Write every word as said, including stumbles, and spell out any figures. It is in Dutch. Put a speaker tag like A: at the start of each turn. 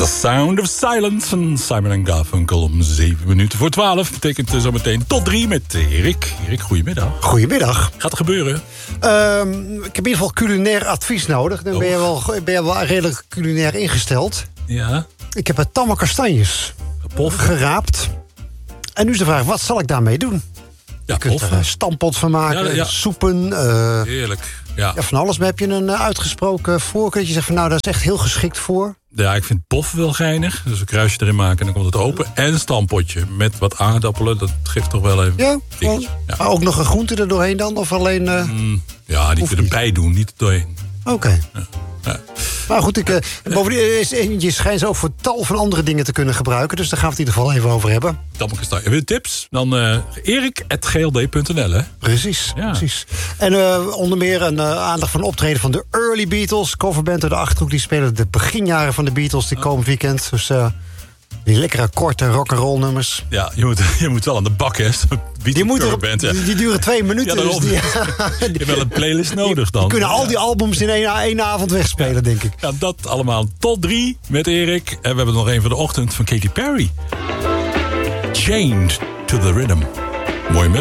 A: The Sound of Silence van Simon en Garfunkel om zeven minuten voor twaalf. Betekent uh, zometeen tot drie met uh, Erik. Erik, goedemiddag.
B: Goedemiddag.
A: Gaat er gebeuren?
B: Um, ik heb in ieder geval culinair advies nodig. Dan ben je wel, ben je wel redelijk culinair ingesteld.
A: Ja.
B: Ik heb het tamme kastanjes
A: Poffen.
B: geraapt. En nu is de vraag, wat zal ik daarmee doen?
A: Ja,
B: je kunt er een stampot van maken,
A: ja, ja.
B: soepen. Uh,
A: Heerlijk. Ja.
B: ja, van alles. Maar heb je een uh, uitgesproken voorkeur? Dat je zegt van nou, dat is echt heel geschikt voor.
A: Ja, ik vind poffen wel geinig. Dus een kruisje erin maken en dan komt het open. En een stampotje met wat aardappelen. Dat geeft toch wel even...
B: Ja, wel,
A: ja.
B: Maar ook nog een groente er doorheen dan? Of alleen... Uh,
A: mm, ja, die erbij doen, niet doorheen.
B: Oké. Okay.
A: Ja. Ja.
B: Maar goed, ik, uh, bovendien is, je schijnt ze ook voor tal van andere dingen te kunnen gebruiken. Dus daar gaan we het in ieder geval even over hebben.
A: Heb je tips? Dan uh, erik at g l d punt n l, hè?
B: Precies,
A: ja.
B: precies. En uh, onder meer een uh, aandacht van een optreden van de Early Beatles. Coverband uit de Achterhoek. Die spelen de beginjaren van de Beatles. Die komend weekend. Dus uh, die lekkere korte rock'n'roll nummers.
A: Ja, je moet, je moet wel aan de bak, hè?
B: Die, moeten, band, ja. die, die duren twee minuten.
A: Ja,
B: dus die,
A: je hebt wel een playlist nodig dan.
B: Die kunnen al
A: ja.
B: die albums in één, één avond wegspelen, ja. denk ik.
A: Ja, dat allemaal tot drie met Erik. En we hebben nog een van de ochtend van Katy Perry. Chained to the Rhythm. Mooi middag.